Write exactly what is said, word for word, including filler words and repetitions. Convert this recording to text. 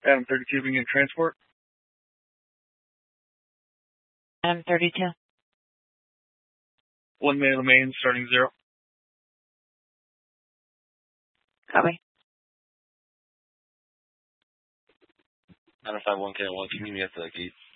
Adam thirty-two being in transport. Adam thirty-two. One man remains, starting zero. Copy. nine five one K one, can you meet me at the gate?